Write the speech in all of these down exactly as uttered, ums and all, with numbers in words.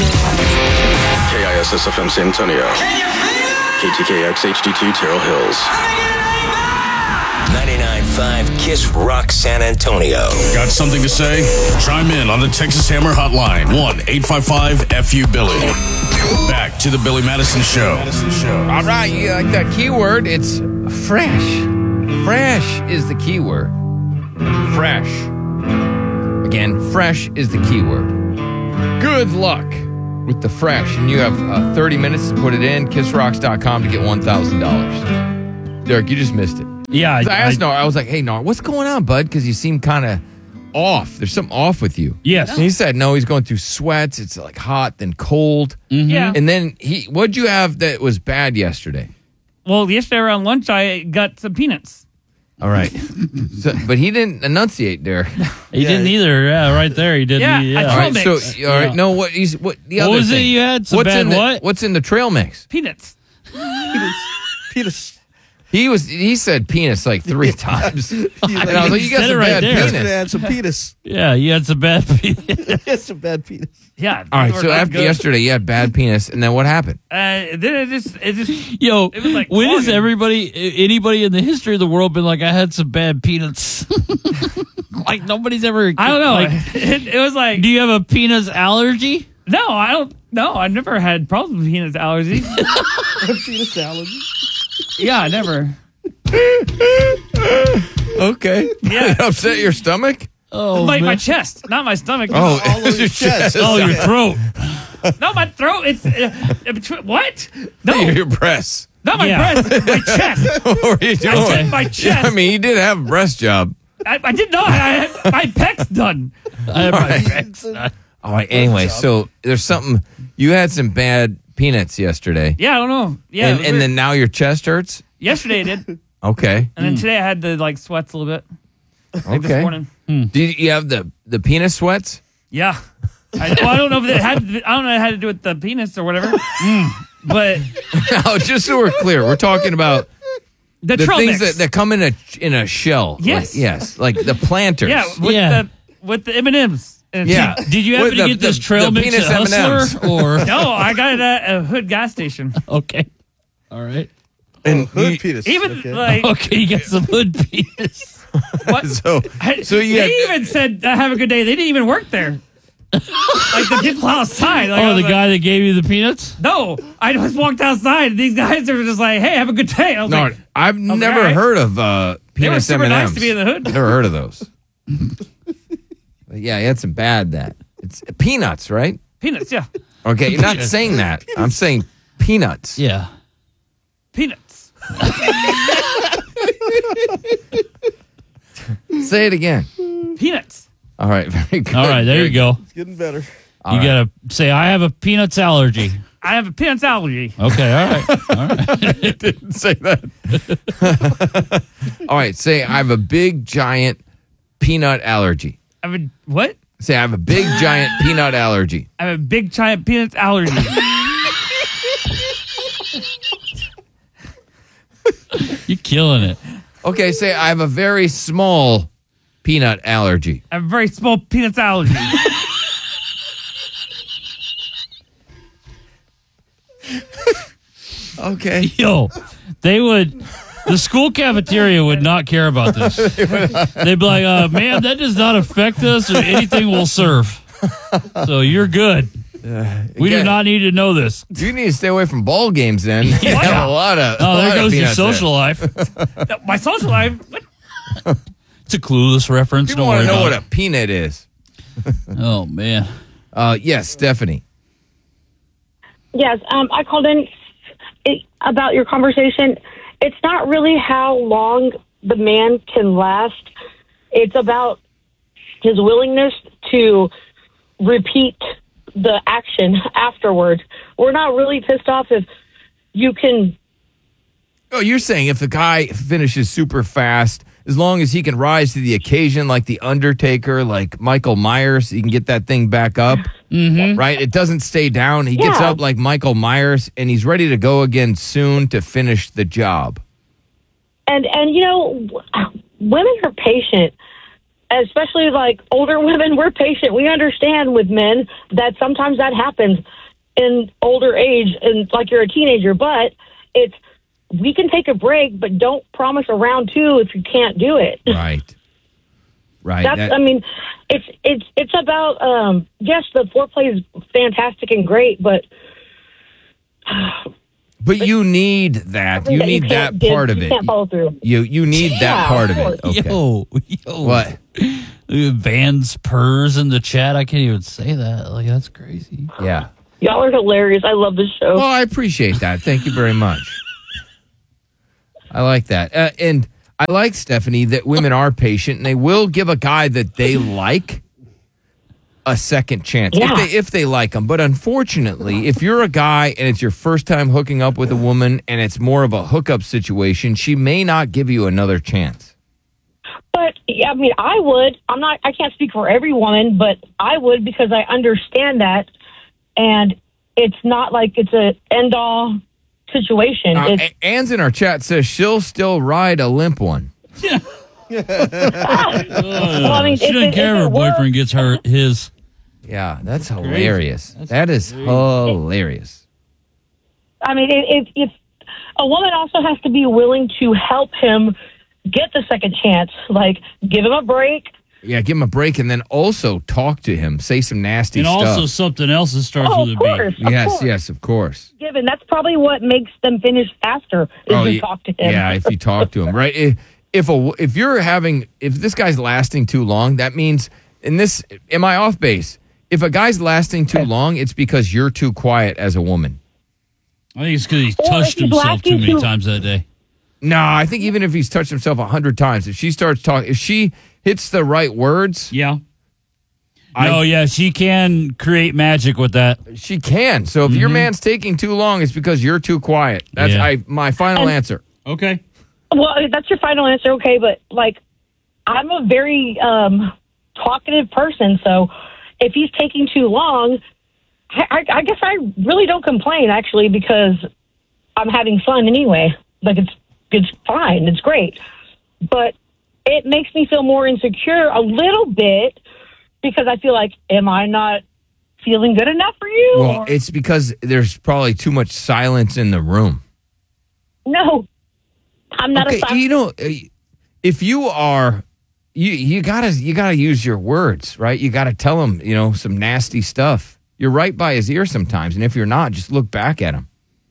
K I S S F M San Antonio. K T K X H D two Terrell Hills. ninety-nine point five Kiss Rock San Antonio. Got something to say? Chime in on the Texas Hammer Hotline. one eight five five F U Billy. Back to the Billy Madison Show. All right, you like that keyword? It's fresh. Fresh is the keyword. Fresh. Again, fresh is the keyword. Good luck with the fresh. And you have uh, thirty minutes to put it in. kiss rocks dot com to get one thousand dollars. Derek, you just missed it. Yeah. I, I asked Nar, I was like, hey, Nar, what's going on, bud? Because you seem kind of off. There's something off with you. Yes. And he said, no, he's going through sweats. It's like hot, then cold. Mm-hmm. Yeah. And then he, what'd you have that was bad yesterday? Well, yesterday around lunch, I got some peanuts. All right. So, but he didn't enunciate there. He didn't either. Yeah, right there. He didn't. Yeah, Yeah. I All right. Trail So, mix. all right. Yeah. No, what he's what the What other was it thing? you had? Some what's bad in the, what? What's in the trail mix? Peanuts. Penis. He was he said penis like three times. And I was like, you got said it some right bad there. He's gonna penis. add some penis. Yeah, you had some bad. It's some bad penis. Yeah. All right. they So were after good. yesterday, you had bad penis, and then what happened? Uh, then it just, it just, Yo, It was like when has clogging. everybody, anybody in the history of the world been like, I had some bad peanuts? Like nobody's ever. I don't know. Like, it, it was like, do you have a penis allergy? no, I don't, no, I never had problems with peanut allergy. Penis allergy. Yeah, never. Okay. Yeah. It upset your stomach? Oh, like my man. chest, not my stomach. Oh, all over your chest. Oh, your throat. No, my throat. It's uh, between, what? No, your breasts. not my Yeah. breast. My chest. What were you doing? I said my chest. Yeah, I mean, you did have a breast job. I, I did not. I had my pecs done. I have my right. pecs. All right. Anyway, so there's something. You had some bad peanuts yesterday. Yeah, I don't know. Yeah, it and, was and weird. then now your chest hurts? yesterday I did, and Okay. then today I had the like sweats a little bit. Like this Okay. morning. Do you, you have the, the penis sweats? Yeah. I, well, I don't know if it had. I don't know if it had to do with the penis or whatever. But No, just so we're clear, we're talking about the, the trail things mix. that, that come in a in a shell. Yes. Like, yes. Like the planters. yeah, with Yeah. the with the M and M's. Yeah. Did you happen With to the- get this the- trail the mix penis at M and M's? Hustler? Or No, I got it at a Hood gas station. okay, all right, And Hood you- penis. Even Okay. like okay, you got some hood penis. what? So, I- so you they had, even said uh, "Have a good day." They didn't even work there. Like the people outside. Like, I Oh, was the like, guy that gave you the peanuts. No, I just walked outside. And these guys are just like, "Hey, have a good day." I was no, like, I've was never like, heard of uh, They were penis super M and M's. nice to be in the hood. Never heard of those. But yeah, you had some bad that. It's peanuts, right? "Peanuts, yeah, Okay, you're not saying that. I'm saying peanuts. Yeah. peanuts." Say it again. Peanuts. All right, very good. All right, there Very you go. It's getting better. All you right. gotta say, I have a peanuts allergy. I have a peanuts allergy. Okay, all right, all right. Didn't say that. All right, say I have a big giant peanut allergy. I have a what? Say I have a big giant peanut allergy. I have a big giant peanuts allergy. You're killing it. Okay, say I have a very small peanut allergy. I have a very small peanuts allergy. Okay. Yo, they would. The school cafeteria would not care about this. They'd be like, uh, "Man, that does not affect us or anything we'll serve." So you're good. We do Again, not need to know this. You need to stay away from ball games then. You have a lot of. Oh, a there lot of goes your peanuts there. social life. My social life. What? It's a clueless reference. People Don't want worry to know about what a peanut is. it. Oh man. Uh, yes, Stephanie. Yes, um, I called in it, about your conversation. It's not really how long the man can last. It's about his willingness to repeat the action afterward. We're not really pissed off if you can. Oh, you're saying if the guy finishes super fast, as long as he can rise to the occasion, like the Undertaker, like Michael Myers, he can get that thing back up, mm-hmm. right? It doesn't stay down. He gets Yeah. up like Michael Myers, and he's ready to go again soon to finish the job. And, and you know, women are patient. especially like older women, we're patient. We understand with men that sometimes that happens in older age and like you're a teenager, but it's, we can take a break, but don't promise a round two if you can't do it. Right. Right. That's, That- I mean, it's, it's, it's about, um, yes, the foreplay is fantastic and great, but but you need that. You that you need can't that give- part of you it. can't follow through. You you need that Yeah, part of of it. course. Okay. Yo, yo. What? Vans purrs in the chat. I can't even say that. Like, that's crazy. Yeah. Y'all are hilarious. I love this show. Well, I appreciate that. Thank you very much. I like that. Uh, and I like, Stephanie, that women are patient and they will give a guy that they like a second chance Yeah. if they if they like him. But unfortunately, if you're a guy and it's your first time hooking up with a woman and it's more of a hookup situation, she may not give you another chance. But yeah, I mean, I would. I'm not. I can't speak for every woman, but I would because I understand that, and it's not like it's a end all situation. Uh, it's, A- Ann's in our chat says she'll still ride a limp one. well, I mean, She if doesn't it- care if if her it works- boyfriend gets her his. Yeah, that's hilarious. That is hilarious. I mean, if, if a woman also has to be willing to help him get the second chance, like give him a break. Yeah, give him a break and then also talk to him. Say some nasty And stuff. also something else that starts Oh, with of a B. course, of yes, course. yes, of course. Given that's probably what makes them finish faster is to yeah, talk to him. yeah, if you talk to him, right? If if, a, if you're having if this guy's lasting too long, that means in this am I off base? If a guy's lasting too long, it's because you're too quiet as a woman. I think it's because he Or touched if he's himself too lacking many too- times that day. No, I think even if he's touched himself a hundred times, if she starts talking, if she hits the right words, Yeah. I- no, yeah, she can create magic with that. she can. So if your man's taking too long, it's because you're too quiet. That's Yeah. I my final And- answer. Okay. Well, that's your final answer, okay? But like, I'm a very um, talkative person, so if he's taking too long, I, I, I guess I really don't complain actually because I'm having fun anyway. Like it's it's fine, it's great, but it makes me feel more insecure a little bit because I feel like, am I not feeling good enough for you? Well, Or- it's because there's probably too much silence in the room. no, I'm not Okay, a silent. you know, uh, if you are, you you gotta you gotta use your words, right? You gotta tell him, you know, some nasty stuff. You're right by his ear sometimes, and if you're not, just look back at him.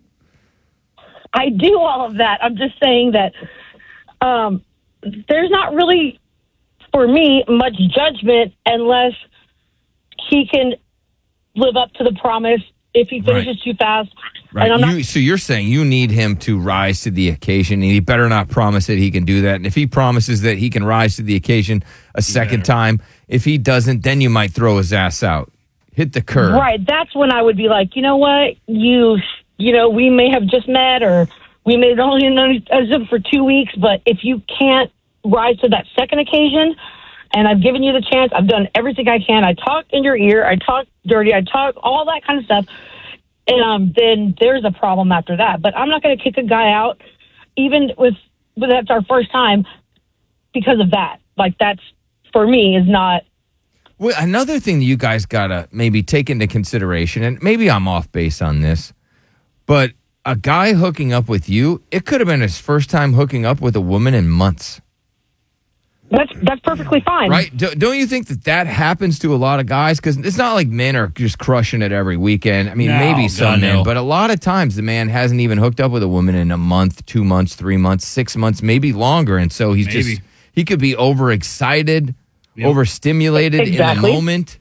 I do all of that. I'm just saying that um, there's not really, for me, much judgment unless he can live up to the promise. If he finishes Right. too fast, Right. and I'm not, You, so you're saying you need him to rise to the occasion, and he better not promise that he can do that. And if he promises that he can rise to the occasion a second time, if he doesn't, then you might throw his ass out. Hit the curb. right, that's when I would be like, you know what, you, you know, we may have just met, or we may have only known each other for two weeks, but if you can't rise to that second occasion, and I've given you the chance, I've done everything I can. I talk in your ear, I talk dirty, I talk all that kind of stuff. And um, then there's a problem after that. But I'm not going to kick a guy out, even with, with that's our first time, because of that. Like that's for me is not. Well, another thing that you guys gotta maybe take into consideration, and maybe I'm off base on this, but a guy hooking up with you, it could have been his first time hooking up with a woman in months. That's that's perfectly fine. Right? Do, don't you think that that happens to a lot of guys? Because it's not like men are just crushing it every weekend. I mean, No, maybe some God, men, no. but a lot of times the man hasn't even hooked up with a woman in a month, two months, three months, six months, maybe longer. And so he's Maybe. just, he could be overexcited, Yep. overstimulated in the Exactly. moment.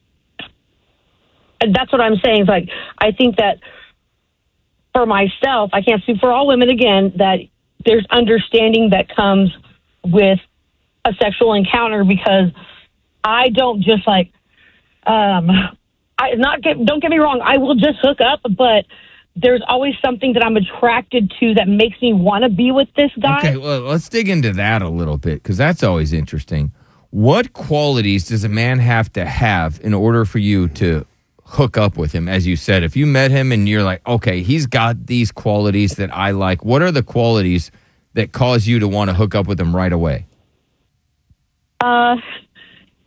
And that's what I'm saying. It's like I think that for myself, I can't speak for all women again, that there's understanding that comes with a sexual encounter because I don't just like um I not get don't get me wrong, I will just hook up, but there's always something that I'm attracted to that makes me want to be with this guy. Okay, well, let's dig into that a little bit because that's always interesting. What qualities does a man have to have in order for you to hook up with him? As you said, if you met him and you're like, okay, he's got these qualities that I like, what are the qualities that cause you to want to hook up with him right away? Uh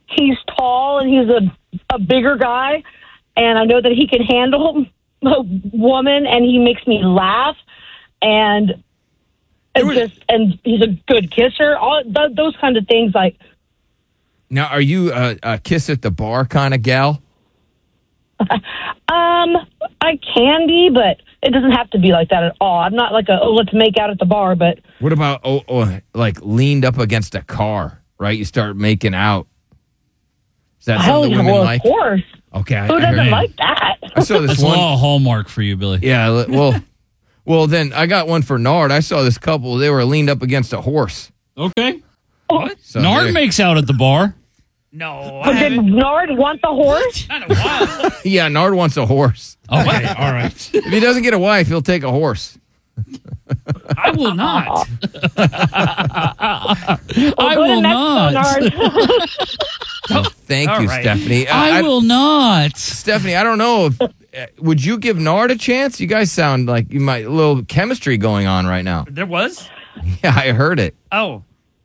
he's tall and he's a, a bigger guy, and I know that he can handle a woman, and he makes me laugh, and and just and he's a good kisser. All th- those kinds of things. Like, now, are you a, a kiss at the bar kind of gal? um, I can be, but it doesn't have to be like that at all. I'm not like a oh, let's make out at the bar, but What about oh, oh like leaned up against a car, right? You start making out. Is that oh, something yeah, women well, like? of course. Okay, I, Who I doesn't heard- like that? I saw this That's one. a lot of hallmark for you, Billy. Yeah, li- well, well, then I got one for Nard. I saw this couple. They were leaned up against a horse. Okay. What? So Nard they- makes out at the bar. No, I But did haven't. Nard want the horse? Not in a while. Yeah, Nard wants a horse. Okay, all right. If he doesn't get a wife, he'll take a horse. I will not. I Go to will Mexico, not. Nard. Oh, thank All you, right. Stephanie. Uh, I will not. Stephanie, I don't know. If, uh, would you give Nard a chance? You guys sound like you might a little chemistry going on right now. There was? Yeah, I heard it. Oh.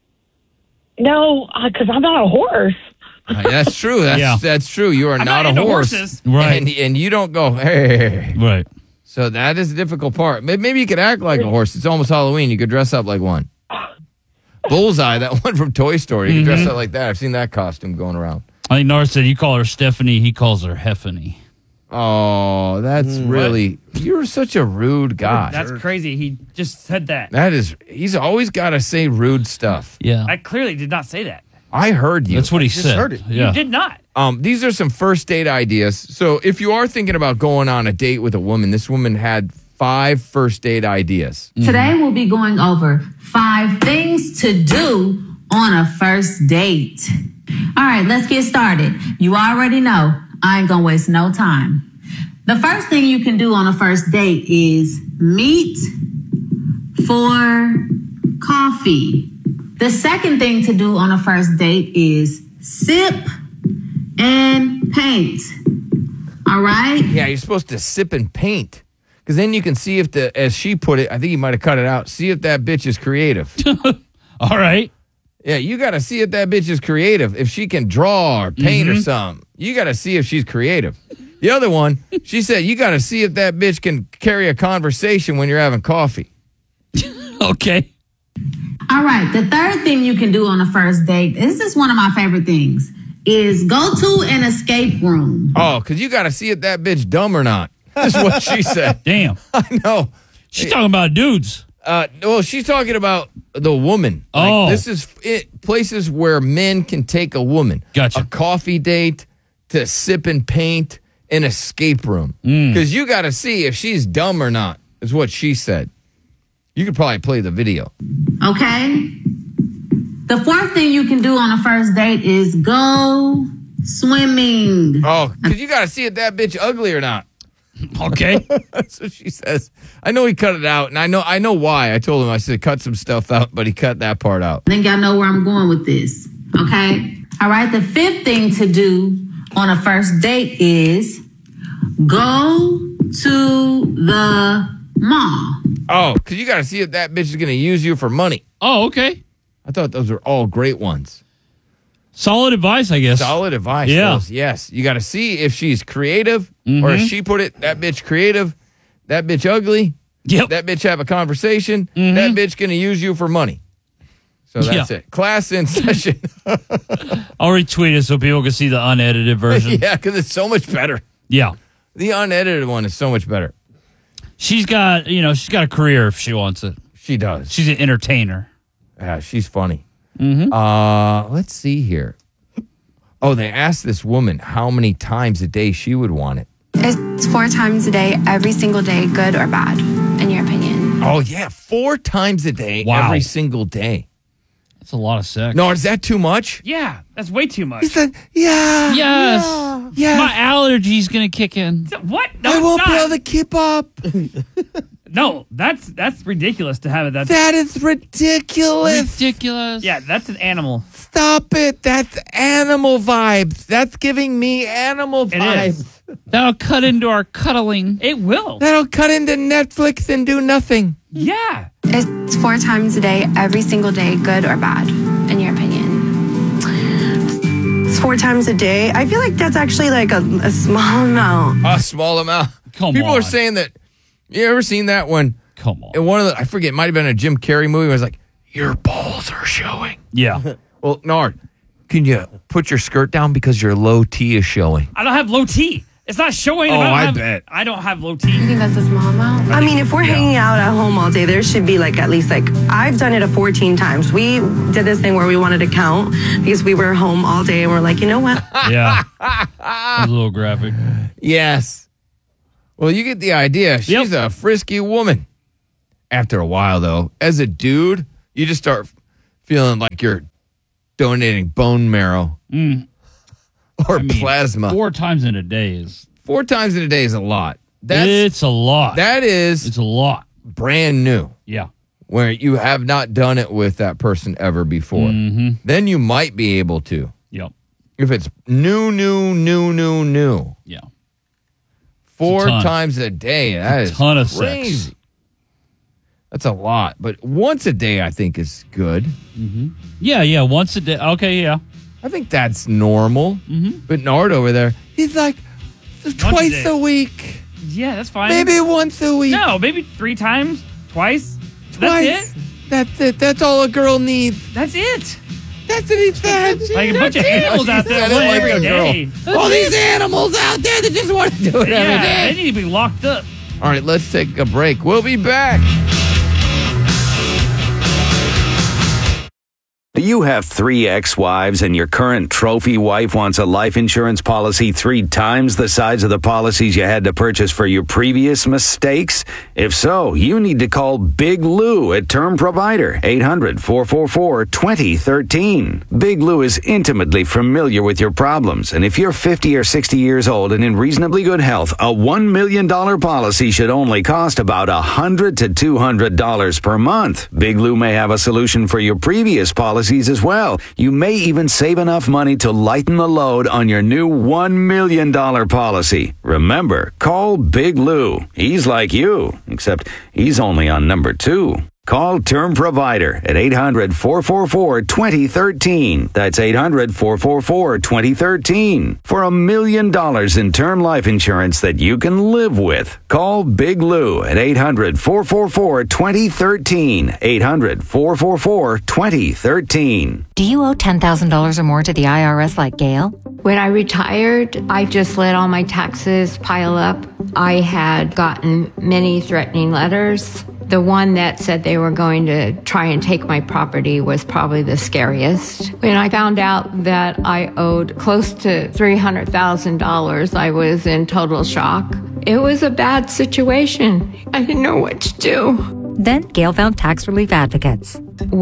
No, because I'm not a horse. Uh, That's true. That's Yeah. that's true. You are I'm not, not a into horse, horses. Right. And and you don't go hey. Right. So that is the difficult part. May- Maybe you could act like a horse. It's almost Halloween. You could dress up like one. Bullseye, that one from Toy Story. You could dress up like that. I've seen that costume going around. I think Nard said you call her Stephanie. He calls her Heffany. Oh, that's really you're such a rude guy. That's crazy. He just said that. That is, he's always got to say rude stuff. Yeah. I clearly did not say that. I heard you. That's what he just said. heard it. Yeah. You did not. Um, these are some first date ideas. So if you are thinking about going on a date with a woman, this woman had five first date ideas. Today we'll be going over five things to do on a first date. All right, let's get started. You already know I ain't gonna waste no time. The first thing you can do on a first date is meet for coffee. The second thing to do on a first date is sip and paint. All right? Yeah, you're supposed to sip and paint. Because then you can see if the, as she put it, I think you might have cut it out, see if that bitch is creative. All right. Yeah, you got to see if that bitch is creative. If she can draw or paint or something, you got to see if she's creative. The other one, she said, you got to see if that bitch can carry a conversation when you're having coffee. Okay. All right, the third thing you can do on a first date, this is one of my favorite things, is go to an escape room. Oh, because you got to see if that bitch dumb or not. That's what she said. Damn. I know. She's talking about dudes. Uh, well, she's talking about the woman. Like, Oh. this is it, places where men can take a woman. Gotcha. A coffee date, to sip and paint, an escape room. Mm. Because you got to see if she's dumb or not, is what she said. You could probably play the video. Okay? The fourth thing you can do on a first date is go swimming. Oh, because you got to see if that bitch ugly or not. Okay. That's what she says. I know he cut it out, and I know I know why. I told him, I said, cut some stuff out, but he cut that part out. I think y'all know where I'm going with this. Okay? All right, the fifth thing to do on a first date is go to the mall. Oh, because you got to see if that bitch is going to use you for money. Oh, okay. I thought those were all great ones. Solid advice, I guess. Solid advice. Yeah. Those, yes. You got to see if she's creative, or as she put it, that bitch creative, that bitch ugly, Yep. that bitch have a conversation, that bitch going to use you for money. So that's Yeah. it. Class in session. I'll retweet it so people can see the unedited version. Yeah, because it's so much better. Yeah. The unedited one is so much better. She's got, you know, she's got a career if she wants it. She does. She's an entertainer. Yeah, she's funny. Uh, let's see here. Oh, they asked this woman how many times a day she would want it. It's four times a day, every single day, good or bad, in your opinion? Oh, yeah, four times a day, Wow. every single day. That's a lot of sex. No, is that too much? Yeah, that's way too much. He said, yeah. Yes. Yeah. My allergy's going to kick in. What? No, I it's won't not. be able to keep up. No, that's that's ridiculous to have it. That's That is ridiculous. Ridiculous. yeah, that's an animal. Stop it. That's animal vibes. That's giving me animal It vibes. is. That'll cut into our cuddling. It will. That'll cut into Netflix and do nothing. Yeah. It's four times a day, every single day, good or bad, in your opinion? It's four times a day. I feel like that's actually like a, a small amount. A small amount. Come People on. are saying that. You ever seen that one? Come on. In one of the, I forget, it might have been a Jim Carrey movie. Where it was like, your balls are showing. Yeah. Well, Nard, can you put your skirt down because your low T is showing? I don't have low T. It's not showing. Oh, I, don't I have, bet. I don't have low T. You think that's a small amount? I mean, if we're hanging out at home all day, there should be like at least like, I've done it a fourteen times. We did this thing where we wanted to count because we were home all day and we're like, you know what? Yeah. That's a little graphic. Yes. Well, you get the idea. She's Yep. a frisky woman. After a while, though, as a dude, you just start feeling like you're donating bone marrow Mm. or I mean, plasma. Four times in a day is. Four times in a day is a lot. That's, it's a lot. That is It's a lot. brand new. Yeah. Where you have not done it with that person ever before. Mm-hmm. Then you might be able to. Yep. If it's new, new, new, new, new. Yeah. Four ton. times a day. That is ton of crazy. sex. That's a lot. But once a day, I think, is good. Yeah, yeah. Once a day. Okay, yeah. I think that's normal. Mm-hmm. But Nard over there, he's like twice day. a week. Yeah, that's fine. Maybe once a week. No, maybe three times, twice. Twice. That's it. That's it. That's all a girl needs. That's it. That's what he said. Like a bunch of animals out there Said it want it like every a girl. day. All these animals out there that just want to do it every Yeah, they day. need to be locked up. All right, let's take a break. We'll be back. Do you have three ex-wives and your current trophy wife wants a life insurance policy three times the size of the policies you had to purchase for your previous mistakes? If so, you need to call Big Lou at Term Provider, eight hundred, four four four, two zero one three. Big Lou is intimately familiar with your problems, and if you're fifty or sixty years old and in reasonably good health, a one million dollars policy should only cost about one hundred to two hundred dollars per month. Big Lou may have a solution for your previous policies as well. You may even save enough money to lighten the load on your new one million dollars policy. Remember, call Big Lou. He's like you, except he's only on number two. Call Term Provider at eight hundred, four four four, two zero one three. That's eight hundred, four four four, two zero one three. For a million dollars in term life insurance that you can live with. Call Big Lou at eight hundred, four four four, two zero one three. eight hundred, four four four, two zero one three. Do you owe ten thousand dollars or more to the I R S like Gail? When I retired, I just let all my taxes pile up. I had gotten many threatening letters. The one that said they were going to try and take my property was probably the scariest. When I found out that I owed close to three hundred thousand dollars, I was in total shock. It was a bad situation. I didn't know what to do. Then Gail found tax relief advocates.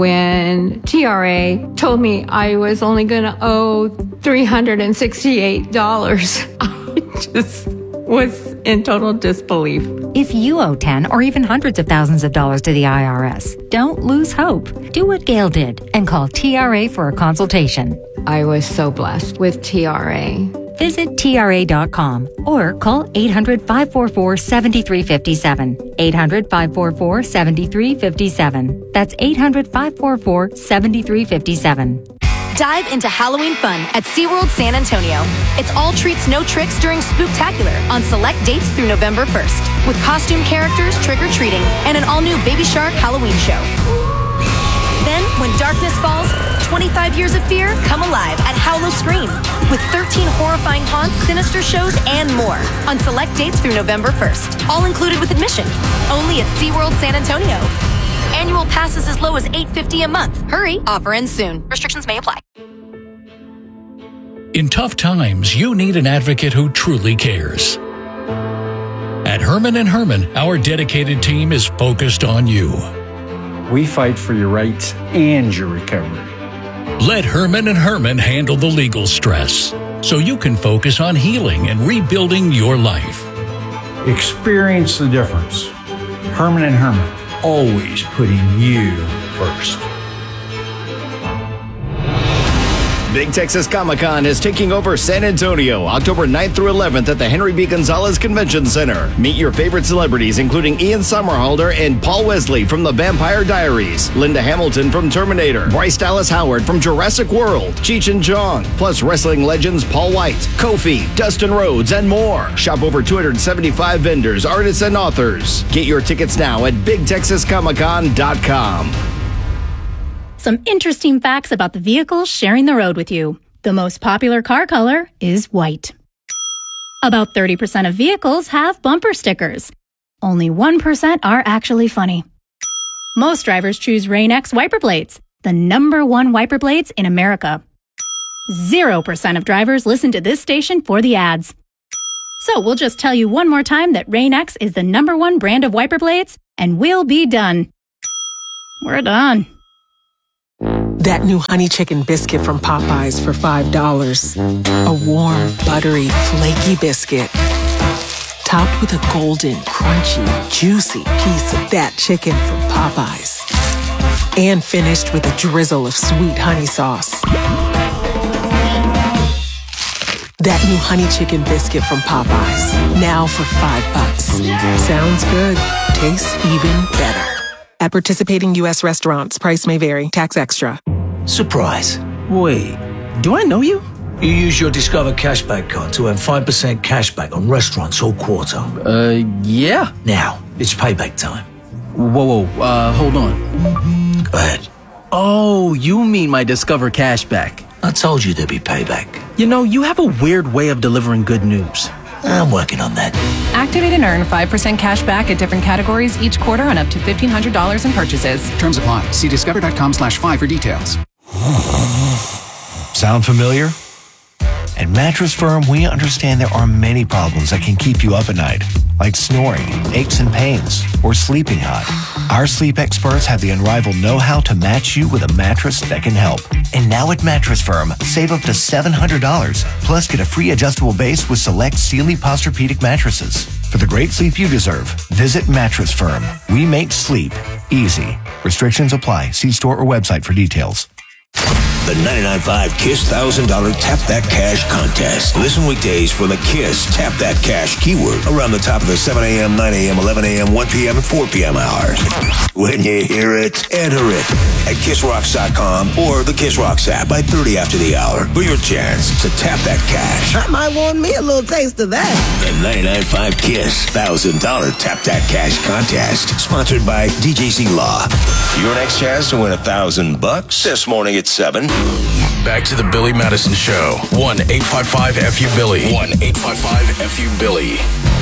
When T R A told me I was only going to owe three hundred sixty-eight dollars, I just was in total disbelief. If you owe ten or even hundreds of thousands of dollars to the I R S, don't lose hope. Do what Gail did and call T R A for a consultation. I was so blessed with T R A. Visit T R A dot com or call eight hundred, five four four, seven three five seven. eight hundred, five four four, seven three five seven. That's eight hundred, five four four, seven three five seven. Dive into Halloween fun at SeaWorld San Antonio. It's all treats, no tricks during Spooktacular on select dates through November first. With costume characters trick-or-treating and an all-new Baby Shark Halloween show. Then, when darkness falls, twenty-five years of fear come alive at Howlo Scream. With thirteen horrifying haunts, sinister shows, and more. On select dates through November first. All included with admission. Only at SeaWorld San Antonio. Annual passes as low as eight dollars and fifty cents a month. Hurry, offer ends soon. Restrictions may apply. In tough times, you need an advocate who truly cares. At Herman and Herman, our dedicated team is focused on you. We fight for your rights and your recovery. Let Herman and Herman handle the legal stress so you can focus on healing and rebuilding your life. Experience the difference. Herman and Herman, always putting you first. Big Texas Comic-Con is taking over San Antonio October ninth through eleventh at the Henry B. Gonzalez Convention Center. Meet your favorite celebrities, including Ian Somerhalder and Paul Wesley from The Vampire Diaries, Linda Hamilton from Terminator, Bryce Dallas Howard from Jurassic World, Cheech and Chong, plus wrestling legends Paul White, Kofi, Dustin Rhodes, and more. Shop over two hundred seventy-five vendors, artists, and authors. Get your tickets now at big texas comic con dot com. Some interesting facts about the vehicles sharing the road with you. The most popular car color is white. About thirty percent of vehicles have bumper stickers. Only one percent are actually funny. Most drivers choose Rain-X wiper blades, the number one wiper blades in America. Zero percent of drivers listen to this station for the ads. So we'll just tell you one more time that Rain-X is the number one brand of wiper blades, and we'll be done. We're done. That new honey chicken biscuit from Popeyes for five dollars. A warm, buttery, flaky biscuit. Topped with a golden, crunchy, juicy piece of that chicken from Popeyes. And finished with a drizzle of sweet honey sauce. That new honey chicken biscuit from Popeyes. Now for five bucks. Sounds good. Tastes even better. At participating U S restaurants, price may vary. Tax extra. Surprise. Wait, do I know you? You use your Discover Cashback card to earn five percent cashback on restaurants all quarter. Uh, yeah. Now, it's payback time. Whoa, whoa, uh, hold on. Go ahead. Oh, you mean my Discover Cashback. I told you there'd be payback. You know, you have a weird way of delivering good news. I'm working on that. Activate and earn five percent cash back at different categories each quarter on up to fifteen hundred dollars in purchases. Terms apply. See discover.com slash five for details. Sound familiar? At Mattress Firm, we understand there are many problems that can keep you up at night, like snoring, aches and pains, or sleeping hot. Our sleep experts have the unrivaled know-how to match you with a mattress that can help. And now at Mattress Firm, save up to seven hundred dollars, plus get a free adjustable base with select Sealy Posturepedic mattresses. For the great sleep you deserve, visit Mattress Firm. We make sleep easy. Restrictions apply. See store or website for details. The ninety-nine point five KISS one thousand dollars Tap That Cash contest. Listen weekdays for the KISS Tap That Cash keyword around the top of the seven a.m., nine a.m., eleven a.m., one p.m., and four p.m. hours. When you hear it, enter it at kiss rocks dot com or the Kiss Rocks app by thirty after the hour for your chance to tap that cash. I might want me a little taste of that. The ninety-nine point five KISS one thousand dollars Tap That Cash contest, sponsored by D J C Law. Your next chance to win a thousand bucks this morning at seven. Back to the Billy Madison Show. one eight five five F U Billy. one eight five five F U Billy.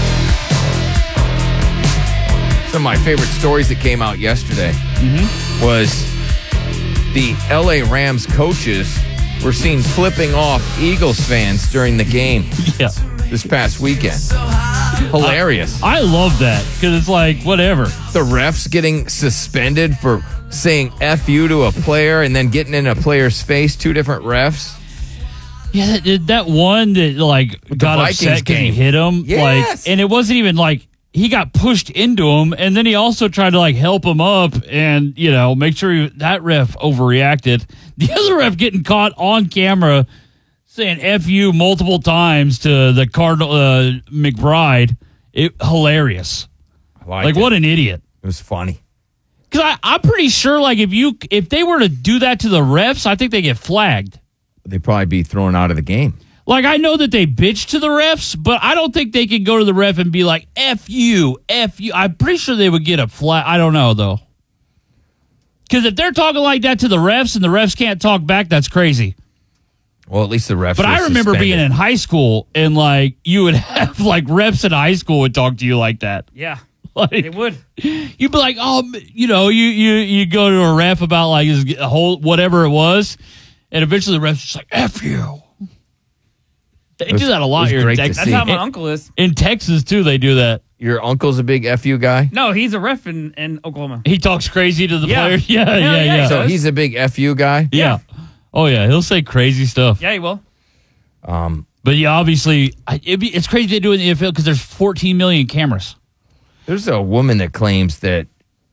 Some of my favorite stories that came out yesterday mm-hmm. was the L A Rams coaches were seen flipping off Eagles fans during the game yeah. this past weekend. Hilarious. I, I love that because it's like, whatever. The refs getting suspended for saying F you to a player and then getting in a player's face, two different refs. Yeah, that, that one that like With got upset because he hit him. Yes. Like, and it wasn't even like he got pushed into him, and then he also tried to like help him up and, you know, make sure he, that ref overreacted. The other ref getting caught on camera saying F you multiple times to the Cardinal uh, McBride. It hilarious. Like it. What an idiot. It was funny. Because I'm pretty sure, like, if you if they were to do that to the refs, I think they get flagged. They'd probably be thrown out of the game. Like, I know that they bitch to the refs, but I don't think they could go to the ref and be like, F you, F you. I'm pretty sure they would get a flag. I don't know, though. Because if they're talking like that to the refs and the refs can't talk back, that's crazy. Well, at least the refs But I remember suspended. being in high school, and, like, you would have, like, refs in high school would talk to you like that. Yeah. Like, they would. You'd be like, oh, you know, you you you go to a ref about like his a whole whatever it was, and eventually the ref's just like, F you. They was, do that a lot here in Texas. That's how my in, uncle is. In Texas too, they do that. Your uncle's a big F you guy? No, he's a ref in, in Oklahoma. He talks crazy to the Yeah. players. Yeah, Hell yeah, yeah, yeah. he So does. he's a big F you guy? Yeah. Oh yeah, he'll say crazy stuff. Yeah, he will. Um, but yeah, obviously, I- it'd be, it's crazy they do it in the N F L because there's fourteen million cameras. There's a woman that claims that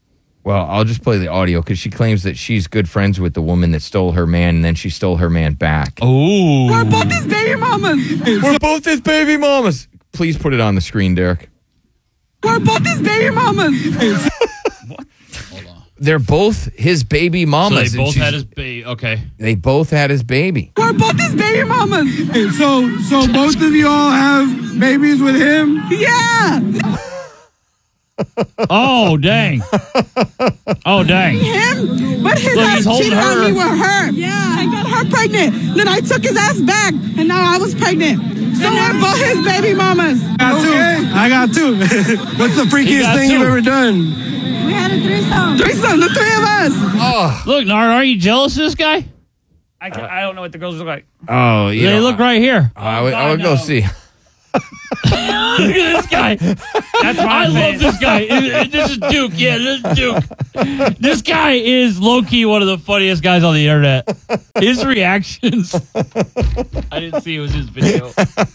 Well, I'll just play the audio because she claims that she's good friends with the woman that stole her man, and then she stole her man back. Oh. We're both his baby mamas. We're both his baby mamas. Please put it on the screen, Derek. We're both his baby mamas. They're both his baby So mamas. they and both she's- had his baby. Okay. They both had his baby. We're both his baby mamas. So, so both of you all have babies with him? Yeah. Oh, dang. Oh, dang. Him? But his Look, ass he's holding cheated on her. me with her. Yeah, I got her pregnant. Then I took his ass back, and now I was pregnant. So we're both his baby mamas. I got two. I got two. What's the freakiest thing two. you've ever done? We had a threesome. Threesome, the three of us. Oh, Look, Nard, are you jealous of this guy? I, can, I don't know what the girls look like. oh, you They know, look right here. I would, I God, would go no. see. Look at this guy. That's my I love face. this guy. It- it- This is Duke. Yeah, this is Duke. This guy is low-key one of the funniest guys on the internet. His reactions. I didn't see it was his video.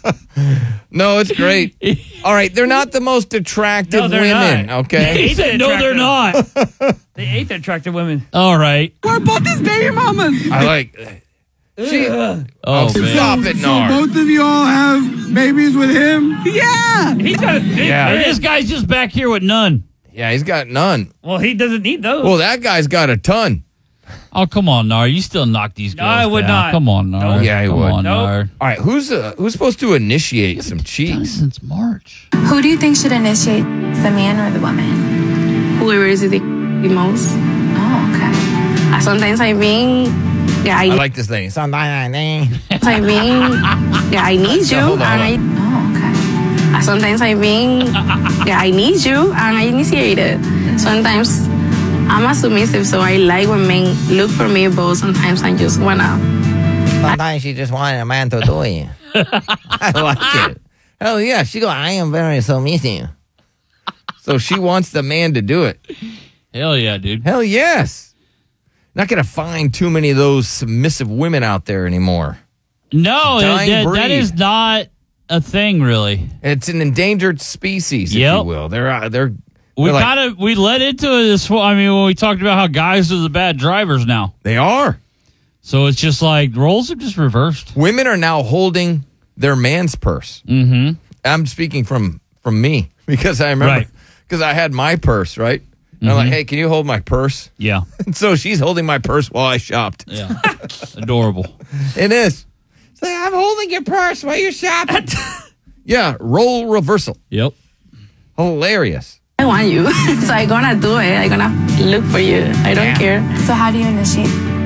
No, it's great. All right, they're not the most attractive No, they're women, not. okay? He said, no, they're not. They ate the attractive women. All right. We're both his baby mamas. I like. She, Oh, oh, man. stop it, So Nard. both of you all have babies with him? Yeah. He's got a big Yeah. And head. this guy's just back here with none. Yeah, he's got none. Well, he doesn't need those. Well, that guy's got a ton. Oh, come on, Nard. You still knock these No, girls I would down. not. Come on, Nard. Nope. Yeah, he come would. on, Nope. Nard. All right, who's uh, who's supposed to initiate some cheeks? Since March. Who do you think should initiate, the man or the woman? Whoever is the most. Oh, okay. Uh, Sometimes I mean, yeah, I, I like this thing. Sometimes I mean, yeah, I need you, So, hold on, and hold I. Oh, okay. Uh, Sometimes I mean, yeah, I need you, and I initiate it. Sometimes I'm a submissive, so I like when men look for me, but sometimes I just wanna. Sometimes she just wanted a man to do it. I like it. Hell yeah, she go, I am very submissive. So she wants the man to do it. Hell yeah, dude. Hell yes. Not going to find too many of those submissive women out there anymore. No, it, Dying that, that breed. is not a thing, really. It's an endangered species, if Yep. you will. They're uh, they're. We they're like- kind of we led into this. I mean, when we talked about how guys are the bad drivers now, They are. so it's just like roles have just reversed. Women are now holding their man's purse. Mm-hmm. I'm speaking from from me because I remember Right. because I had my purse, right? And I'm like, hey, can you hold my purse? Yeah, And so she's holding my purse while I shopped. yeah, adorable. It is. It's like, I'm holding your purse while you're shopping. Yeah, role reversal. Yep. Hilarious. I want you, so I'm gonna do it. I'm gonna look for you. I don't Yeah. care. So how do you initiate?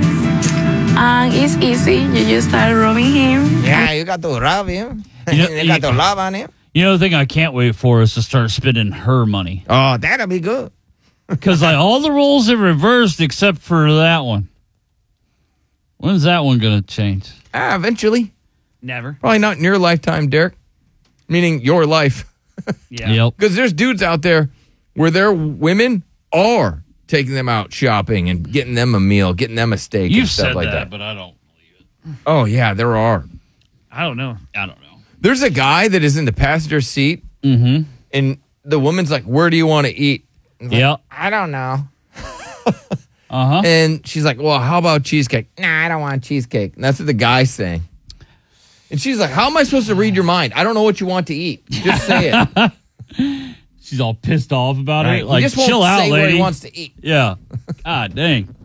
Um, it's easy. You just start rubbing him. Yeah, you got to rub him. You know- you got to love on him. You know, the thing I can't wait for is to start spending her money. Oh, that'll be good. Because like all the roles have reversed except for that one. When's that one going to change? Ah, eventually. Never. Probably not in your lifetime, Derek. Meaning your life. Yeah. Yep. Because there's dudes out there where their women are taking them out shopping and getting them a meal, getting them a steak You've and stuff said like that, that. but I don't. Oh, yeah, there are. I don't know. I don't know. There's a guy that is in the passenger seat, Mm-hmm. and the woman's like, where do you want to eat? And he's like, Yep. I don't know. Uh-huh. And she's like, well, how about cheesecake? Nah, I don't want cheesecake. And that's what the guy's saying. And she's like, how am I supposed to read your mind? I don't know what you want to eat. Just say it. She's all pissed off about Right. it. He Like, just won't chill out, say where he lady. wants to eat. Yeah. God dang.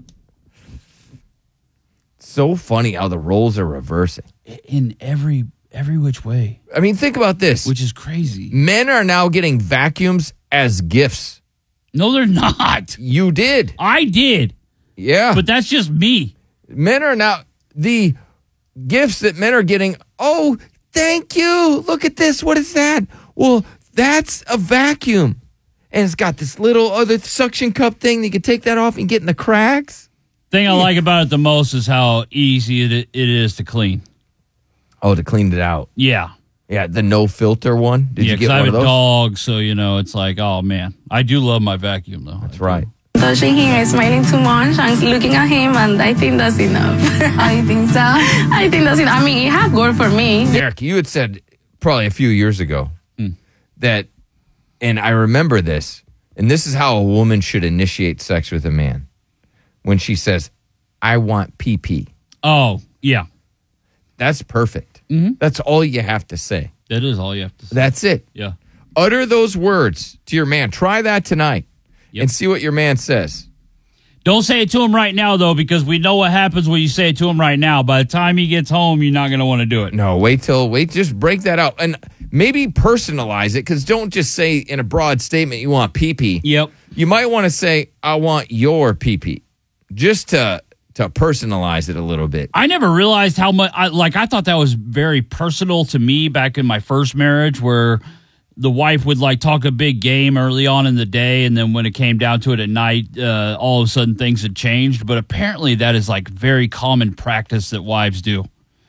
So funny how the roles are reversing. In every every which way. I mean, think about this. Which is crazy. Men are now getting vacuums as gifts. No, they're not. You did. I did. Yeah. But that's just me. Men are now, the gifts that men are getting, oh, thank you. Look at this. What is that? Well, that's a vacuum. And it's got this little other suction cup thing. You can take that off and get in the cracks. Thing I like about it the most is how easy it, it is to clean. Oh, to clean it out. Yeah. Yeah, the no filter one. Did yeah, you get because I one have of a those? dog, so, you know, it's like, oh, man. I do love my vacuum, though. That's right. Touching him, smiling too much, and looking at him, and I think that's enough. I think so. I think that's enough. I mean, it has worked for me. Derek, you had said probably a few years ago Hmm. that, and I remember this, And this is how a woman should initiate sex with a man. When she says, I want pee-pee. Oh, yeah. That's perfect. Mm-hmm. That's all you have to say. That is all you have to say. That's it. Yeah. Utter those words to your man. Try that tonight Yep. and see what your man says. Don't say it to him right now, though, because we know what happens when you say it to him right now. By the time he gets home, you're not going to want to do it. No, wait till, wait, just break that out. And maybe personalize it, because don't just say in a broad statement you want pee-pee. Yep. You might want to say, I want your pee-pee, just to to personalize it a little bit. I never realized how much, I, like, I thought that was very personal to me back in my first marriage, where the wife would, like, talk a big game early on in the day, and then when it came down to it at night, uh, all of a sudden things had changed. But apparently that is, like, very common practice that wives do.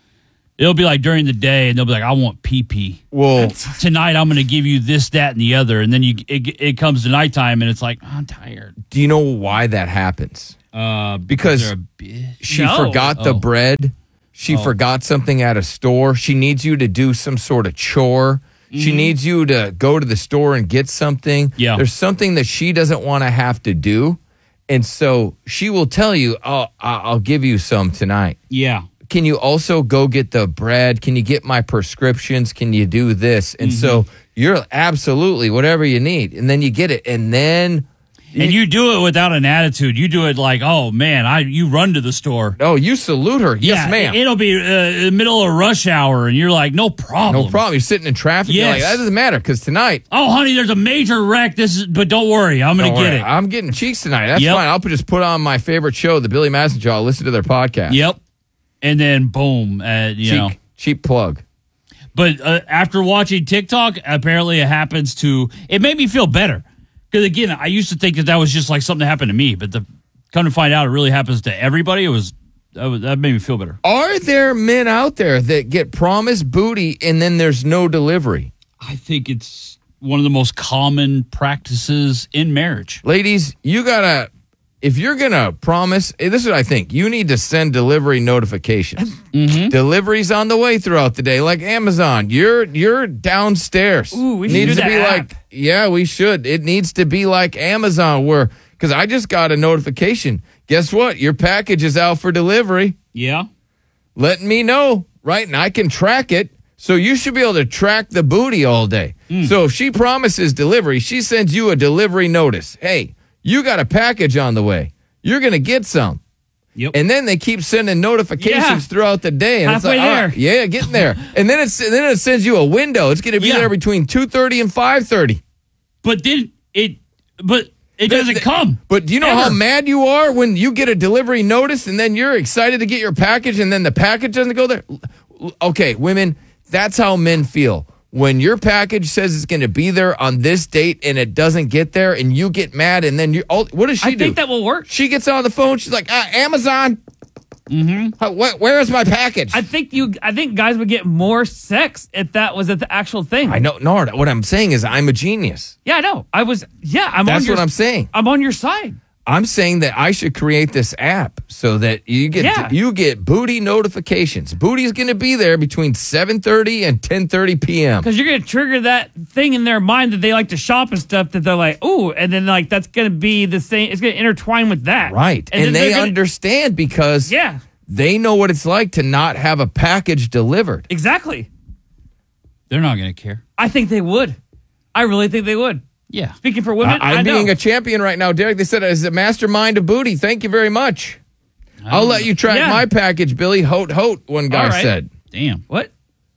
It'll be like during the day, and they'll be like, I want pee-pee. Well, tonight I'm going to give you this, that, and the other. And then you it, it comes to nighttime, and it's like, I'm tired. Do you know why that happens? Uh, because they're a bitch. she No. forgot the Oh. bread. She Oh. forgot something at a store. She needs you to do some sort of chore. She Mhm. needs you to go to the store and get something. Yeah. There's something that she doesn't want to have to do. And so she will tell you, oh, I- I'll give you some tonight. Yeah. Can you also go get the bread? Can you get my prescriptions? Can you do this? And so you're absolutely whatever you need. And then you get it. And then... And you do it without an attitude. You do it like, oh, man, I you run to the store. Oh, you salute her. Yes, yeah, ma'am. it- It'll be uh, in the middle of rush hour, and you're like, no problem. No problem. You're sitting in traffic. You're like, Yes. that doesn't matter because tonight... Oh, honey, there's a major wreck. This is, but don't worry, I'm going Don't to get worry, it. I'm getting cheeks tonight. That's Yep. fine. I'll just put on my favorite show, the Billy Madison Show. I'll listen to their podcast. Yep. And then, boom, uh, you cheap, know. cheap plug. But uh, after watching TikTok, apparently it happens to, it made me feel better. Because again, I used to think that that was just like something that happened to me, but the come to find out it really happens to everybody. It was that, was, that made me feel better. Are there men out there that get promised booty and then there's no delivery? I think it's one of the most common practices in marriage. Ladies, you gotta, if you're gonna promise, eh, this is what I think. You need to send delivery notifications. Mm-hmm. Deliveries on the way throughout the day, like Amazon. You're you're downstairs. Ooh, we should needs do to that be app. like, yeah, we should. It needs to be like Amazon, where because I just got a notification. Guess what? Your package is out for delivery. Yeah. Letting me know, right? And I can track it. So you should be able to track the booty all day. Mm. So if she promises delivery, she sends you a delivery notice. Hey, you got a package on the way. You're going to get some. Yep. And then they keep sending notifications Yeah. throughout the day. And Halfway it's like, all there. right, yeah, getting there. And then it's then it sends you a window. It's going to be Yeah. there between two thirty and five thirty. But then it, but it doesn't come. But do you know Ever. how mad you are when you get a delivery notice and then you're excited to get your package and then the package doesn't go there? L- Okay, women, that's how men feel. When your package says it's going to be there on this date and it doesn't get there and you get mad and then you, oh, what does she I do? think that will work. She gets on the phone. She's like, ah, Amazon. Mm-hmm. Where, where is my package? I think you. I think guys would get more sex if that was the actual thing. I know, Nard. What I'm saying is I'm a genius. Yeah, I know. I was. Yeah, I'm. That's on your, what I'm saying. I'm on your side. I'm saying that I should create this app so that you get Yeah. you get booty notifications. Booty's going to be there between seven thirty and ten thirty p.m. Because you're gonna trigger that thing in their mind that they like to shop and stuff. That they're like, ooh, and then like that's gonna be the same. It's gonna intertwine with that, Right. And, then they they're gonna- understand because Yeah, they know what it's like to not have a package delivered. exactly. They're not going to care. I think they would. I really think they would. Yeah. Speaking for women, I, I'm I know. being a champion right now, Derek. They said as a mastermind of booty. Thank you very much. I'll let you track Yeah. my package, Billy. Hote, hote, one guy All right. said. Damn. What?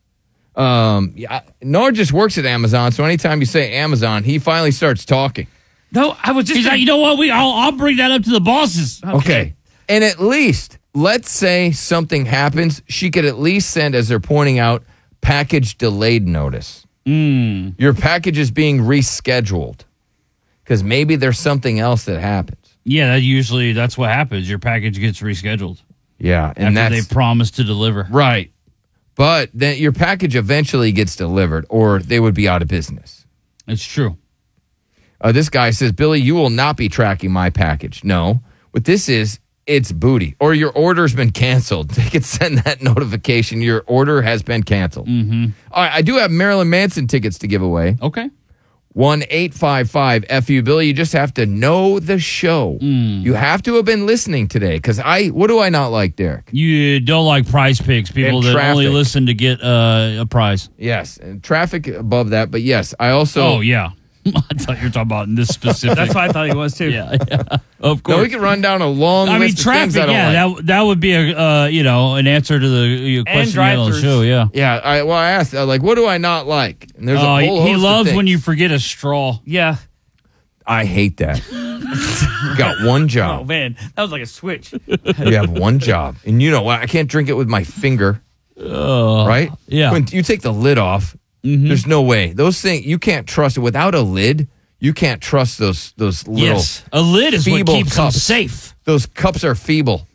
Um, yeah, Nord just works at Amazon, so anytime you say Amazon, he finally starts talking. No, I was just. He's like, you know what? We I'll, I'll bring that up to the bosses. Okay. And at least, let's say something happens, she could at least send, as they're pointing out, package delayed notice. Mm. Your package is being rescheduled because maybe there's something else that happens. Yeah, that usually that's what happens. Your package gets rescheduled. Yeah, and after that's they promise to deliver. right. But then your package eventually gets delivered, or they would be out of business. It's true. Uh, this guy says, Billy, you will not be tracking my package. No. What this is, it's booty. Or your order's been canceled. They could send that notification. Your order has been canceled. Mm-hmm. All right, I do have Marilyn Manson tickets to give away. Okay. one eight five five F U Billy. You just have to know the show. Mm. You have to have been listening today because I, what do I not like, Derek? You don't like prize picks, people And that traffic. only listen to get uh, a prize. Yes, and traffic above that, but yes, I also. Oh, yeah. I thought you were talking about in this specific. That's what I thought he was too. Yeah, yeah. Of course. No, we can run down a long I mean, list of things traffic, I don't yeah, like. that, that would be a, uh, you know, an answer to the uh, question you had on the drive-thrus. show, yeah. Yeah, I, well, I asked, uh, like, what do I not like? And there's Oh, a he, whole he host loves of when things. you forget a straw. Yeah. I hate that. Got one Oh job. man, that was like a switch. You have one job. And you know what? I can't drink it with my finger. Uh, right? yeah. When you take the lid off, Mhm. there's no way. Those things, you can't trust it. Without a lid, you can't trust those those little Yes. A lid is what feeble keeps them cups. safe. Those cups are feeble.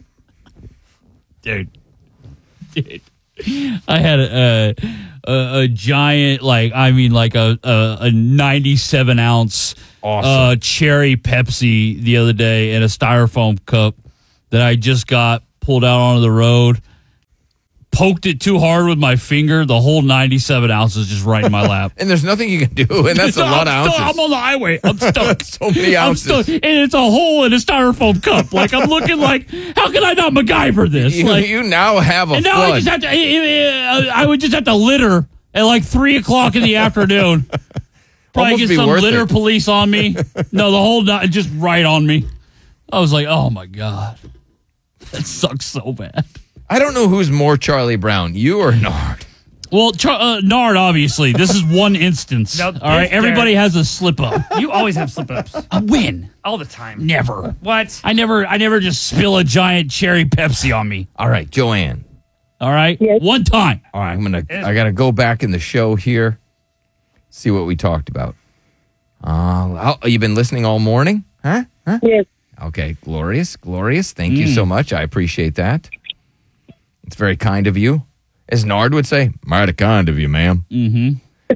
Dude. Dude. I had a, a a giant, like, I mean, like a, a, a ninety-seven ounce Awesome. uh, cherry Pepsi the other day in a styrofoam cup that I just got pulled out onto the road. Poked it too hard with my finger. The whole ninety-seven ounces just right in my lap. And there's nothing you can do, and that's a I'm lot of stuck. ounces. I'm on the highway. I'm stuck. So many I'm ounces. stuck. And it's a hole in a styrofoam cup. Like, I'm looking like, how can I not MacGyver this? You, like, you now have a and now I flood. just have to. I I would just have to litter at like three o'clock in the afternoon. Probably Almost get be some worth litter it. police on me. No, the whole night just right on me. I was like, oh my god, that sucks so bad. I don't know who's more Charlie Brown, you or Nard. Well, Char- uh, Nard, obviously, this is one instance. No, all right, it's everybody Derek. has a slip up. You always have slip ups. I win. All the time. Never. What? I never. I never just spill a giant cherry Pepsi on me. All right, Joanne. All right, one time. All right, I'm gonna. I gotta go back in the show here, see what we talked about. Uh, how, you been listening all morning? Huh? Huh? Yes. Okay, glorious, glorious. Thank you Mm. so much. I appreciate that. It's very kind of you, as Nard would say. Mighty kind of you, ma'am. Mm-hmm.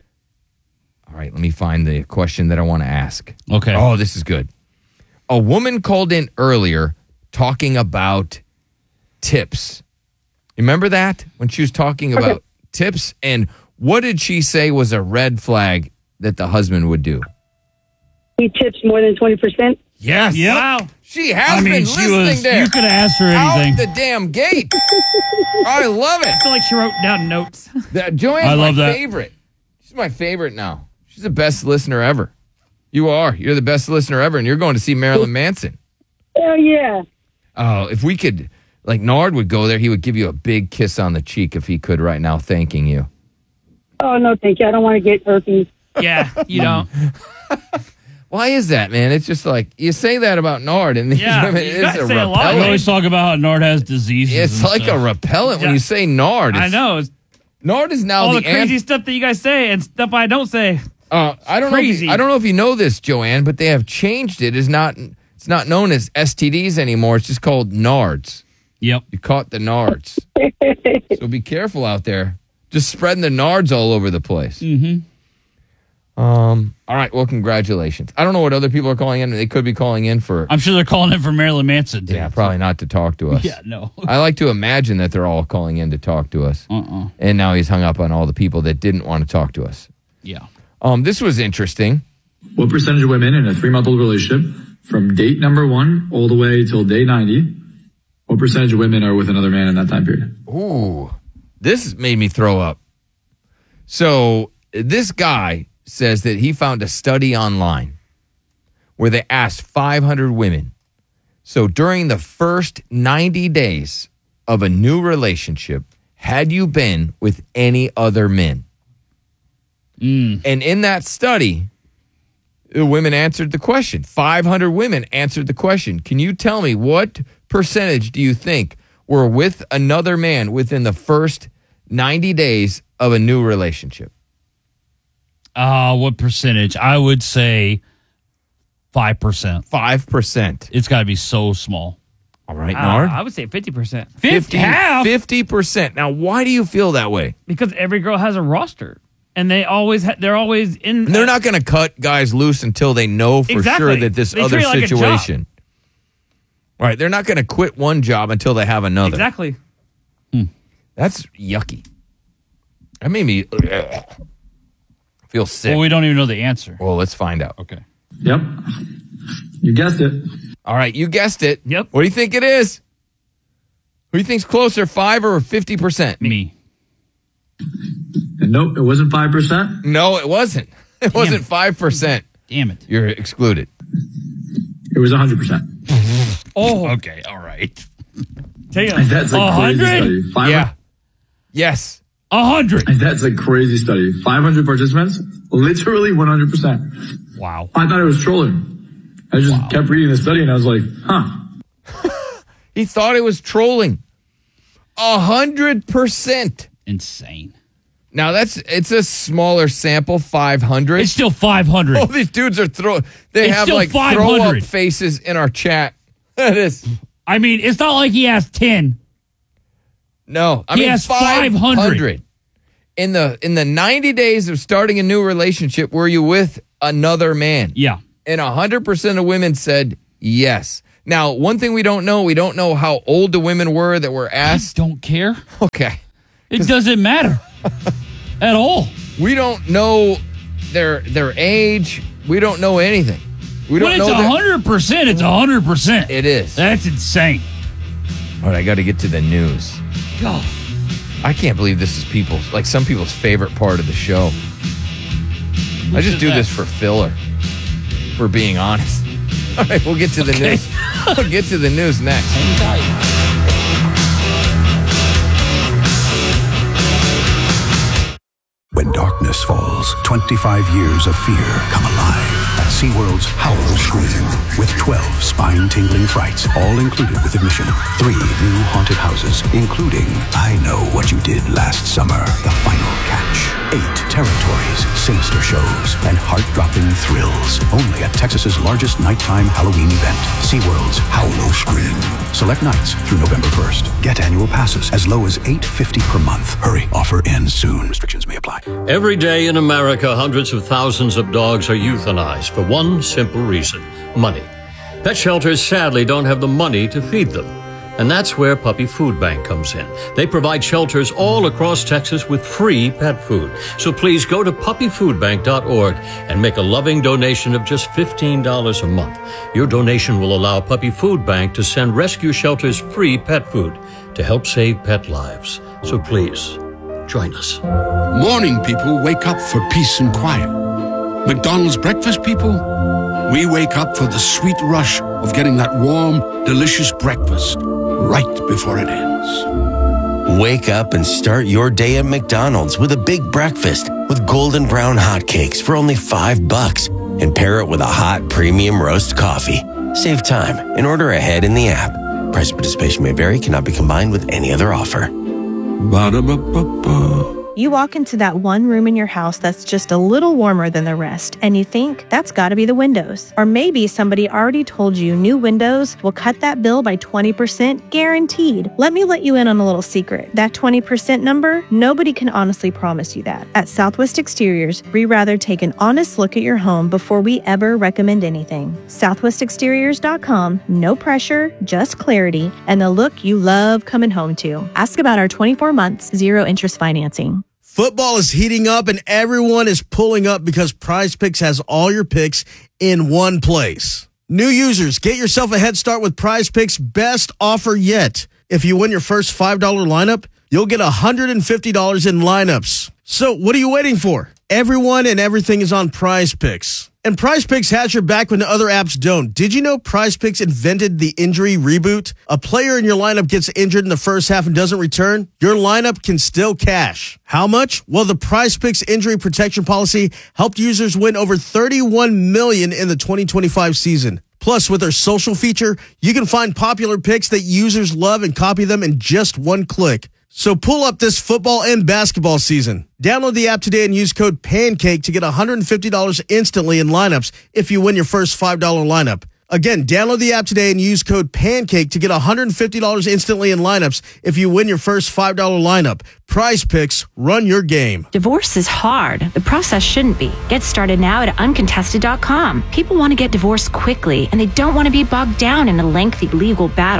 All right, let me find the question that I want to ask. Okay. Oh, this is good. A woman called in earlier talking about tips. Remember that? When she was talking about Okay. tips? And what did she say was a red flag that the husband would do? He tips more than twenty percent. Yes. Yep. Wow. She has I mean, been she listening was. there. You could have asked her anything. Out the damn gate. I love I it. feel like she wrote down notes. That, Joanne's I love my that. favorite. She's my favorite now. She's the best listener ever. You are. You're the best listener ever, and you're going to see Marilyn Manson. Oh yeah. Oh, if we could, like Nard would go there, he would give you a big kiss on the cheek if he could right now, thanking you. Oh no, thank you. I don't want to get herpes. Yeah, you don't. Why is that, man? It's just like you say that about Nard, and these Yeah, women, you it's gotta a say a lot. We repellent. always talk about how Nard has diseases. It's and like stuff. a repellent when Yeah. you say Nard. I It's- know. It's Nard is now all the, the crazy ant- stuff that you guys say and stuff I don't say. Uh, I don't know. If Crazy. you, I don't know if you know this, Joanne, but they have changed it. It's not. It's not known as S T Ds anymore. It's just called Nards. Yep. You caught the Nards. So be careful out there. Just spreading the Nards all over the place. Mm-hmm. Um. All right. Well, congratulations. I don't know what other people are calling in. They could be calling in for. I'm sure they're calling in for Marilyn Manson. Too. Yeah, probably not to talk to us. Yeah, no. I like to imagine that they're all calling in to talk to us. Uh-uh. And now he's hung up on all the people that didn't want to talk to us. Yeah. Um. This was interesting. What percentage of women in a three-month-old relationship, from date number one all the way till day ninety, what percentage of women are with another man in that time period? Ooh, this made me throw up. So this guy says that he found a study online where they asked five hundred women. So during the first ninety days of a new relationship, had you been with any other men? Mm. And in that study, the women answered the question. five hundred women answered the question. Can you tell me what percentage do you think were with another man within the first ninety days of a new relationship? Uh, what percentage? I would say five percent. five percent. It's got to be so small. All right, Uh, Nard. I would say fifty percent. fifty, fifty percent. Now, why do you feel that way? Because every girl has a roster. And they always ha- they're always in. And they're not going to cut guys loose until they know for Exactly. sure that this They other treat it like a job. situation. Right. They're not going to quit one job until they have another. Exactly. That's yucky. That made me feel sick. Well, we don't even know the answer. Well, let's find out. Okay. Yep. You guessed it. All right, you guessed it. Yep. What do you think it is? Who do you think's closer, five or fifty percent? Me. And nope, it wasn't five percent. No, it wasn't. It Damn wasn't it. five percent. Damn it. You're excluded. It was one hundred percent. Oh. Okay, all right. Take And that's a a crazy hundred? study. Five Yeah. Yes. A hundred. And that's a crazy study. five hundred participants, literally one hundred percent. Wow. I thought it was trolling. I just Wow. kept reading the study and I was like, huh. He thought it was trolling. A hundred percent. Insane. Now that's it's a smaller sample, five hundred. It's still five hundred. All these dudes are throw. They It's have still like throw five hundred. up faces in our chat. That is I mean, it's not like he has ten. no. I He mean, has five five hundred. hundred. In the in the ninety days of starting a new relationship, were you with another man? Yeah. And a hundred percent of women said yes. Now, one thing we don't know, we don't know how old the women were that were asked. Don't care. Okay. It doesn't matter at all. We don't know their their age. We don't know anything. We don't When know it's their- a hundred percent, it's a hundred percent. It is. That's insane. All right, I got to get to the news. God. I can't believe this is people's, like some people's favorite part of the show. I just at do that. this for filler, for being honest. All right, we'll get to the Okay. news. We'll get to the news next. When darkness falls, twenty-five years of fear come alive at SeaWorld's Howler Scream with twelve spine-tingling frights, all included with admission. Three new haunted houses, including I Know What You Did Last Summer, The Final Catch. Eight territories, sinister shows, and heart-dropping thrills. Only at Texas's largest nighttime Halloween event, SeaWorld's Howler Scream. Select nights through November first. Get annual passes as low as eight dollars and fifty cents per month. Hurry, offer ends soon. Restrictions may apply. Every day in America, hundreds of thousands of dogs are euthanized for one simple reason: money. Pet shelters sadly don't have the money to feed them. And that's where Puppy Food Bank comes in. They provide shelters all across Texas with free pet food. So please go to puppy food bank dot org and make a loving donation of just fifteen dollars a month. Your donation will allow Puppy Food Bank to send rescue shelters free pet food to help save pet lives. So please, join us. Morning people wake up for peace and quiet. McDonald's breakfast people, we wake up for the sweet rush of getting that warm, delicious breakfast right before it ends. Wake up and start your day at McDonald's with a big breakfast with golden brown hotcakes for only five bucks and pair it with a hot premium roast coffee. Save time and order ahead in the app. Price participation may vary, cannot be combined with any other offer. Ba-da-ba-ba-ba. You walk into that one room in your house that's just a little warmer than the rest, and you think, that's gotta be the windows. Or maybe somebody already told you new windows will cut that bill by twenty percent guaranteed. Let me let you in on a little secret. That twenty percent number, nobody can honestly promise you that. At Southwest Exteriors, we rather take an honest look at your home before we ever recommend anything. southwest exteriors dot com, no pressure, just clarity, and the look you love coming home to. Ask about our twenty-four months, zero interest financing. Football is heating up and everyone is pulling up because Prize Picks has all your picks in one place. New users, get yourself a head start with Prize Picks' best offer yet. If you win your first five dollar lineup, you'll get one hundred fifty dollars in lineups. So what are you waiting for? Everyone and everything is on Prize Picks. And Prize Picks has your back when the other apps don't. Did you know Prize Picks invented the injury reboot? A player in your lineup gets injured in the first half and doesn't return, your lineup can still cash. How much? Well, the Prize Picks injury protection policy helped users win over thirty-one million dollars in the twenty twenty-five season. Plus, with their social feature, you can find popular picks that users love and copy them in just one click. So pull up this football and basketball season. Download the app today and use code PANCAKE to get one hundred fifty dollars instantly in lineups if you win your first five dollar lineup. Again, download the app today and use code PANCAKE to get one hundred fifty dollars instantly in lineups if you win your first five dollar lineup. Prize Picks, run your game. Divorce is hard. The process shouldn't be. Get started now at uncontested dot com. People want to get divorced quickly, and they don't want to be bogged down in a lengthy legal battle.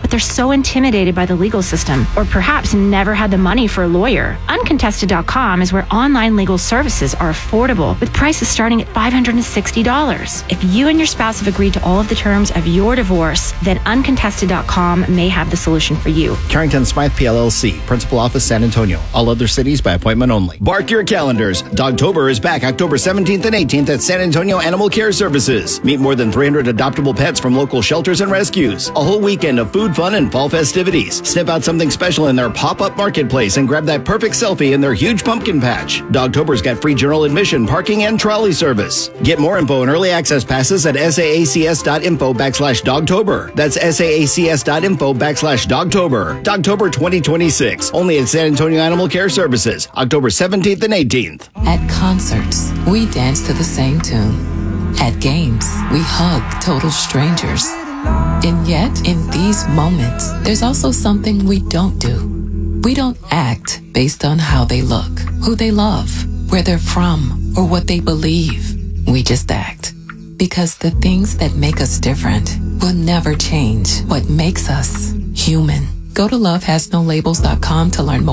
but they're so intimidated by the legal system, or perhaps never had the money for a lawyer. Uncontested dot com is where online legal services are affordable, with prices starting at five hundred sixty dollars. If you and your spouse have agreed to all of the terms of your divorce, then Uncontested dot com may have the solution for you. Carrington Smythe P L L C, Principal Office, San Antonio. All other cities by appointment only. Bark your calendars. Dogtober is back October seventeenth and eighteenth at San Antonio Animal Care Services. Meet more than three hundred adoptable pets from local shelters and rescues. A whole weekend of food, fun, and fall festivities. Sniff out something special in their pop-up marketplace and grab that perfect selfie in their huge pumpkin patch. Dogtober's got free general admission, parking, and trolley service. Get more info and early access passes at saacs.info backslash Dogtober. That's saacs.info backslash Dogtober. Dogtober twenty twenty-six. Only at San Antonio Animal Care Services. October seventeenth and eighteenth. At concerts, we dance to the same tune. At games, we hug total strangers. And yet, in these moments, there's also something we don't do. We don't act based on how they look, who they love, where they're from, or what they believe. We just act. Because the things that make us different will never change what makes us human. Go to love has no labels dot com to learn more.